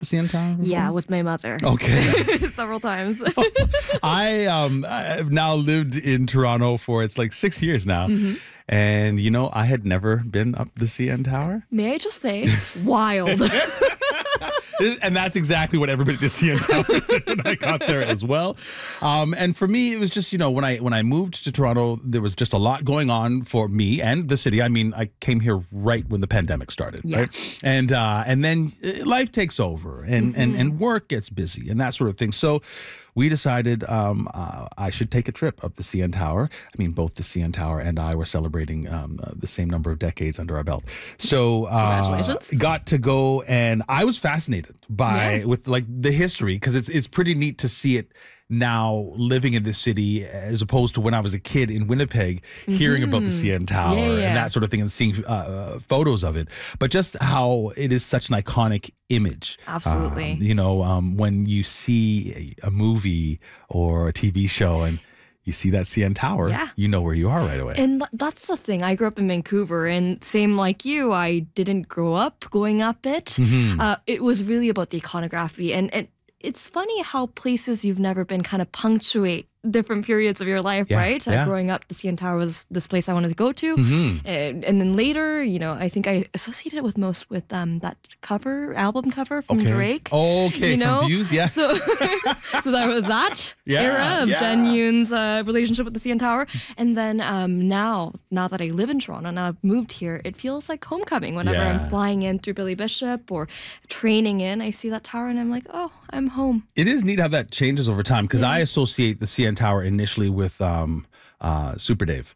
the CN Tower before? Yeah, with my mother. Okay. Several times. I've now lived in Toronto for it's like 6 years now. And, I had never been up the CN Tower. May I just say, wild. And that's exactly what everybody at the CN Tower said when I got there as well. And for me, it was just, when I moved to Toronto, there was just a lot going on for me and the city. I mean, I came here right when the pandemic started, right? And then life takes over and work gets busy and that sort of thing. So we decided I should take a trip up the CN Tower. I mean, both the CN Tower and I were celebrating the same number of decades under our belt. So congratulations. Got to go, and I was fascinated with like the history, because it's pretty neat to see it now living in this city as opposed to when I was a kid in Winnipeg, hearing about the CN Tower and that sort of thing and seeing photos of it. But just how it is such an iconic image. Absolutely. When you see a movie or a TV show and you see that CN Tower, you know where you are right away. And that's the thing. I grew up in Vancouver, and same like you, I didn't grow up going up it. It was really about the iconography. And it's funny how places you've never been kind of punctuate different periods of your life, right? Growing up, the CN Tower was this place I wanted to go to. And then later, I think I associated it with that album cover from Drake. Okay, from Views, So, so there was that era of Jen Yoon's relationship with the CN Tower. And then now that I live in Toronto, now I've moved here, it feels like homecoming. Whenever I'm flying in through Billy Bishop or training in, I see that tower and I'm like, oh, I'm home. It is neat how that changes over time, because I associate the CN Tower initially with Super Dave,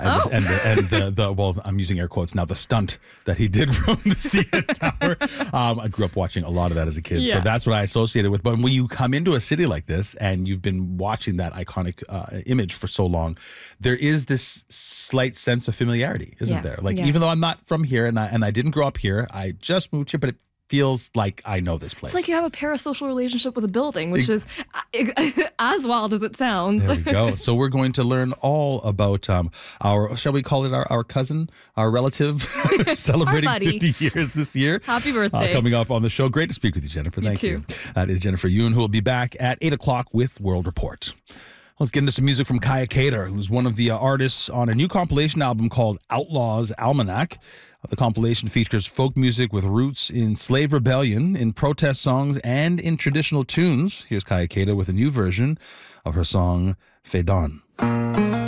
well, I'm using air quotes now, the stunt that he did from the CN Tower. I grew up watching a lot of that as a kid, so that's what I associated with. But when you come into a city like this and you've been watching that iconic image for so long, there is this slight sense of familiarity, isn't there? Like, even though I'm not from here and I didn't grow up here, I just moved here, but it feels like I know this place. It's like you have a parasocial relationship with a building, which is as wild as it sounds. There we go. So we're going to learn all about our, shall we call it our cousin, our relative, celebrating 50 years this year. Happy birthday. Coming up on the show. Great to speak with you, Jennifer. Thank you. That is Jennifer Yoon, who will be back at 8 o'clock with World Report. Let's get into some music from Kaya Kater, who's one of the artists on a new compilation album called Outlaws Almanac. The compilation features folk music with roots in slave rebellion, in protest songs, and in traditional tunes. Here's Kaya Kater with a new version of her song, Faidon.